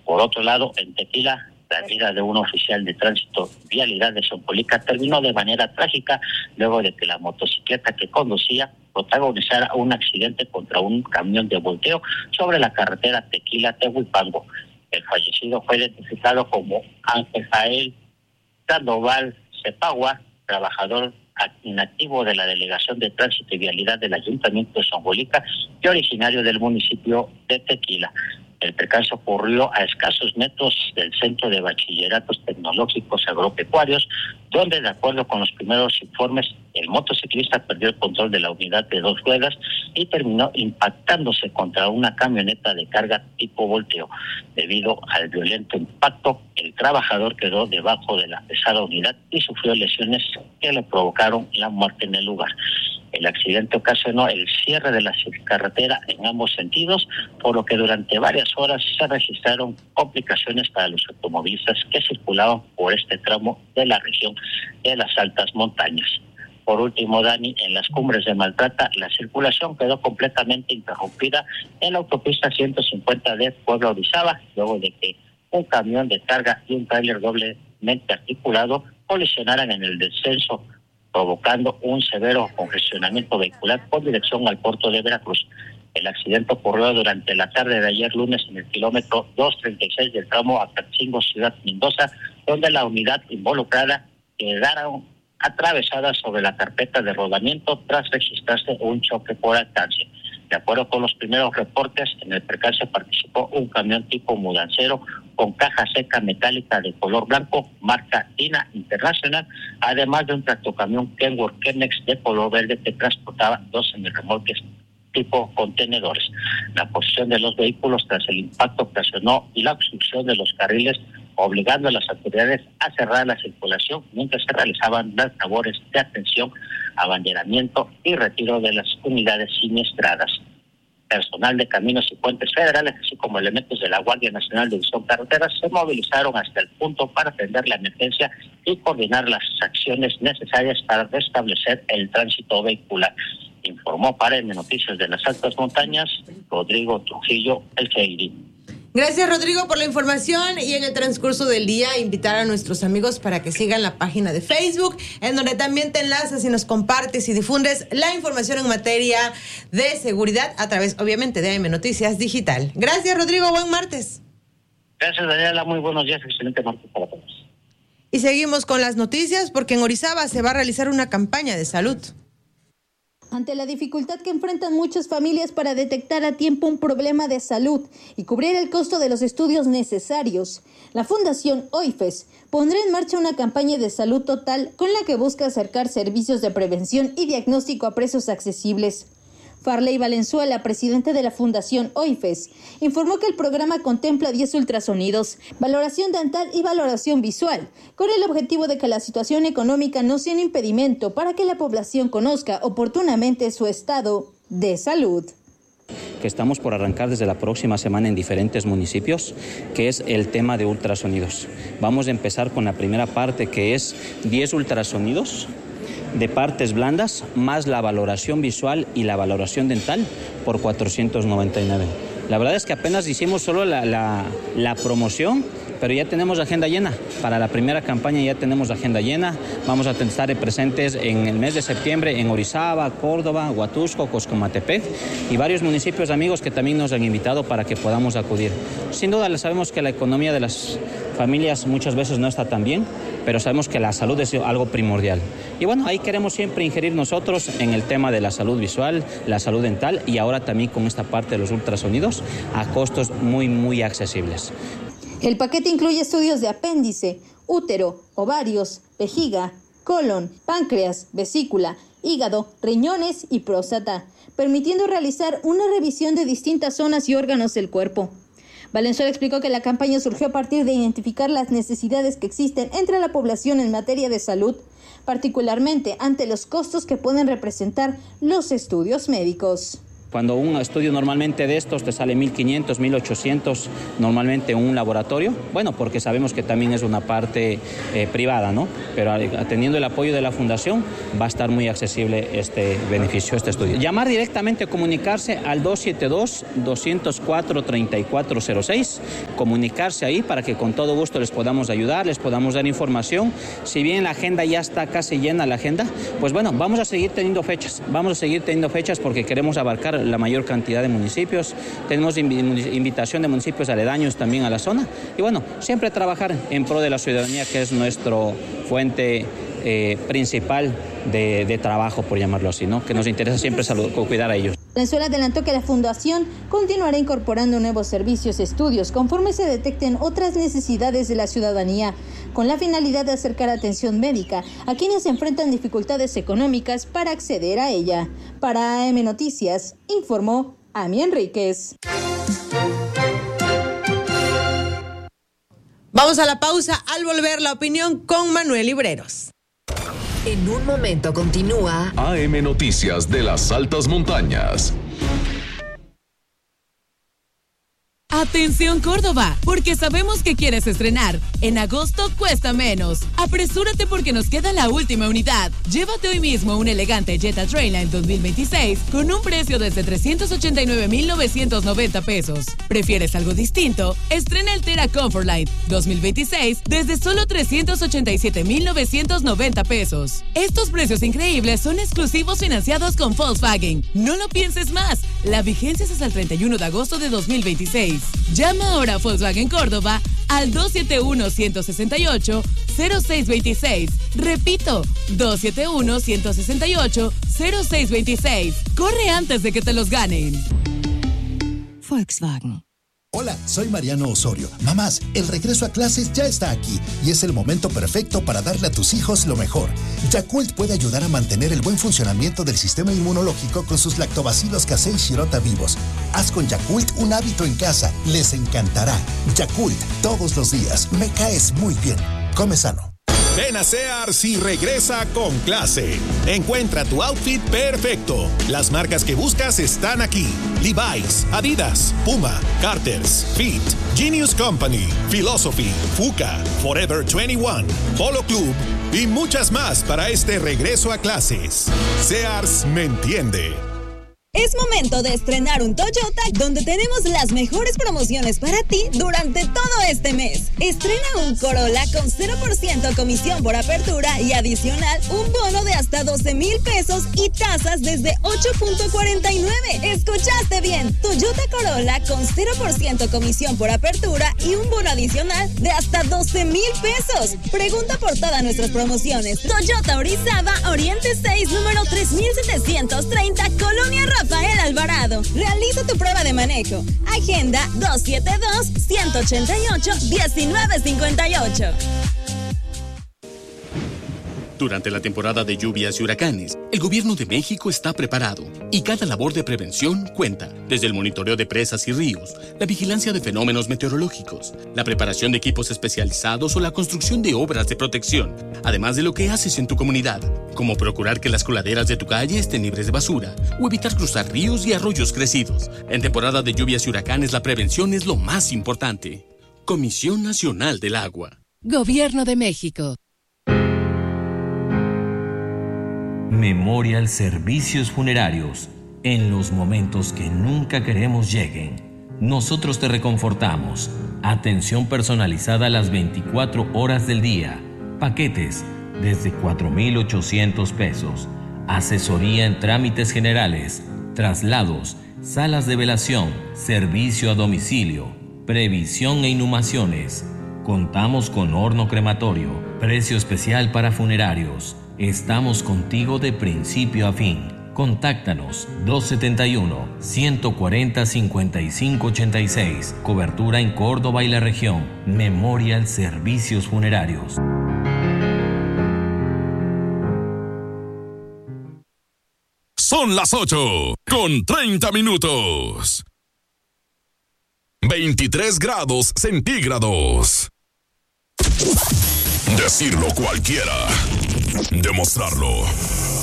Por otro lado, en Tequila, la vida de un oficial de tránsito vialidad de Xochimilco terminó de manera trágica luego de que la motocicleta que conducía protagonizara un accidente contra un camión de volteo sobre la carretera Tequila-Tehuipango. El fallecido fue identificado como Ángel Jael Sandoval Cepagua, trabajador inactivo de la Delegación de Tránsito y Vialidad del Ayuntamiento de Xochimilco y originario del municipio de Tequila. El percance ocurrió a escasos metros del Centro de Bachilleratos Tecnológicos Agropecuarios, donde, de acuerdo con los primeros informes, el motociclista perdió el control de la unidad de dos ruedas y terminó impactándose contra una camioneta de carga tipo volteo. Debido al violento impacto, el trabajador quedó debajo de la pesada unidad y sufrió lesiones que le provocaron la muerte en el lugar. El accidente ocasionó el cierre de la carretera en ambos sentidos, por lo que durante varias horas se registraron complicaciones para los automovilistas que circulaban por este tramo de la región de las altas montañas. Por último, Dani, en las cumbres de Maltrata, la circulación quedó completamente interrumpida en la autopista 150 de Puebla Orizaba, luego de que un camión de carga y un tráiler doblemente articulado colisionaran en el descenso, provocando un severo congestionamiento vehicular con dirección al puerto de Veracruz. El accidente ocurrió durante la tarde de ayer lunes en el kilómetro 236 del tramo Acatzingó, Ciudad Mendoza, donde la unidad involucrada quedaron atravesadas sobre la carpeta de rodamiento tras registrarse un choque por alcance. De acuerdo con los primeros reportes, en el percance participó un camión tipo mudancero con caja seca metálica de color blanco, marca Dina Internacional, además de un tractocamión Kenworth Kennex de color verde que transportaba dos remolques tipo contenedores. La posición de los vehículos tras el impacto ocasionó la obstrucción de los carriles, obligando a las autoridades a cerrar la circulación mientras se realizaban las labores de atención, abanderamiento y retiro de las unidades siniestradas. Personal de Caminos y Puentes Federales, así como elementos de la Guardia Nacional de División Carreteras, se movilizaron hasta el punto para atender la emergencia y coordinar las acciones necesarias para restablecer el tránsito vehicular. Informó para M Noticias de las Altas Montañas, Rodrigo Trujillo, El Cheiri. Gracias, Rodrigo, por la información, y en el transcurso del día invitar a nuestros amigos para que sigan la página de Facebook, en donde también te enlazas y nos compartes y difundes la información en materia de seguridad a través, obviamente, de AM Noticias Digital. Gracias, Rodrigo, buen martes. Gracias, Daniela, muy buenos días, excelente martes para todos. Y seguimos con las noticias, porque en Orizaba se va a realizar una campaña de salud. Ante la dificultad que enfrentan muchas familias para detectar a tiempo un problema de salud y cubrir el costo de los estudios necesarios, la Fundación OIFES pondrá en marcha una campaña de salud total con la que busca acercar servicios de prevención y diagnóstico a precios accesibles. Farley Valenzuela, presidente de la Fundación OIFES, informó que el programa contempla 10 ultrasonidos, valoración dental y valoración visual, con el objetivo de que la situación económica no sea un impedimento para que la población conozca oportunamente su estado de salud. Que estamos por arrancar desde la próxima semana en diferentes municipios, que es el tema de ultrasonidos. Vamos a empezar con la primera parte, que es 10 ultrasonidos de partes blandas, más la valoración visual y la valoración dental por 499. La verdad es que apenas hicimos solo la promoción, pero ya tenemos agenda llena. Para la primera campaña ya tenemos agenda llena. Vamos a estar presentes en el mes de septiembre en Orizaba, Córdoba, Huatusco, Coscomatepec y varios municipios amigos que también nos han invitado para que podamos acudir. Sin duda sabemos que la economía de las familias muchas veces no está tan bien, pero sabemos que la salud es algo primordial. Y bueno, ahí queremos siempre ingerir nosotros en el tema de la salud visual, la salud dental y ahora también con esta parte de los ultrasonidos a costos muy, muy accesibles. El paquete incluye estudios de apéndice, útero, ovarios, vejiga, colon, páncreas, vesícula, hígado, riñones y próstata, permitiendo realizar una revisión de distintas zonas y órganos del cuerpo. Valenzuela explicó que la campaña surgió a partir de identificar las necesidades que existen entre la población en materia de salud, particularmente ante los costos que pueden representar los estudios médicos. Cuando un estudio normalmente de estos te sale 1.500, 1.800 normalmente un laboratorio, bueno, porque sabemos que también es una parte privada, ¿no? Pero teniendo el apoyo de la Fundación va a estar muy accesible este beneficio, este estudio. Llamar directamente, comunicarse al 272-204-3406, comunicarse ahí para que con todo gusto les podamos ayudar, les podamos dar información. Si bien la agenda ya está casi llena, la agenda, pues bueno, vamos a seguir teniendo fechas porque queremos abarcar la mayor cantidad de municipios. Tenemos invitación de municipios aledaños también a la zona y bueno, siempre trabajar en pro de la ciudadanía, que es nuestro fuente principal de trabajo, por llamarlo así, ¿no? Que nos interesa siempre cuidar a ellos. Valenzuela adelantó que la Fundación continuará incorporando nuevos servicios y estudios conforme se detecten otras necesidades de la ciudadanía, con la finalidad de acercar atención médica a quienes enfrentan dificultades económicas para acceder a ella. Para AM Noticias, informó Ami Enríquez. Vamos a la pausa. Al volver, la opinión con Manuel Libreros. En un momento continúa AM Noticias de las Altas Montañas. Atención Córdoba, porque sabemos que quieres estrenar. En agosto cuesta menos. Apresúrate porque nos queda la última unidad. Llévate hoy mismo un elegante Jetta Trailline 2026 con un precio desde 389,990 pesos. ¿Prefieres algo distinto? Estrena el Tera Comfortline 2026 desde solo 387,990 pesos. Estos precios increíbles son exclusivos financiados con Volkswagen. No lo pienses más. La vigencia es hasta el 31 de agosto de 2026. Llama ahora a Volkswagen Córdoba al 271-168-0626. Repito, 271-168-0626. Corre antes de que te los ganen. Volkswagen. Hola, soy Mariano Osorio. Mamás, el regreso a clases ya está aquí y es el momento perfecto para darle a tus hijos lo mejor. Yakult puede ayudar a mantener el buen funcionamiento del sistema inmunológico con sus lactobacilos casei shirota vivos. Haz con Yakult un hábito en casa. Les encantará. Yakult, todos los días. Me caes muy bien. Come sano. Ven a Sears y regresa con clase. Encuentra tu outfit perfecto. Las marcas que buscas están aquí: Levi's, Adidas, Puma, Carter's, Fit, Genius Company, Philosophy, Fuka, Forever 21, Polo Club y muchas más para este regreso a clases. Sears me entiende. Es momento de estrenar un Toyota, donde tenemos las mejores promociones para ti durante todo este mes. Estrena un Corolla con 0% comisión por apertura y adicional un bono de hasta 12,000 pesos y tasas desde 8.49. ¿Escuchaste bien? Toyota Corolla con 0% comisión por apertura y un bono adicional de hasta 12,000 pesos. Pregunta por todas nuestras promociones. Toyota Orizaba, Oriente 6, número 3730, Colonia Rafael Alvarado. Realiza tu prueba de manejo. Agenda 272-188-1958. Durante la temporada de lluvias y huracanes, el Gobierno de México está preparado y cada labor de prevención cuenta. Desde el monitoreo de presas y ríos, la vigilancia de fenómenos meteorológicos, la preparación de equipos especializados o la construcción de obras de protección, además de lo que haces en tu comunidad, como procurar que las coladeras de tu calle estén libres de basura o evitar cruzar ríos y arroyos crecidos. En temporada de lluvias y huracanes, la prevención es lo más importante. Comisión Nacional del Agua. Gobierno de México. Memorial Servicios Funerarios. En los momentos que nunca queremos lleguen, nosotros te reconfortamos. Atención personalizada a las 24 horas del día. Paquetes desde 4,800 pesos. Asesoría en trámites generales, traslados, salas de velación, servicio a domicilio, previsión e inhumaciones. Contamos con horno crematorio, precio especial para funerarios. Estamos contigo de principio a fin. Contáctanos 271-140-5586. Cobertura en Córdoba y la región. Memorial Servicios Funerarios. Son las 8:30. 23 grados centígrados. Decirlo cualquiera. Demostrarlo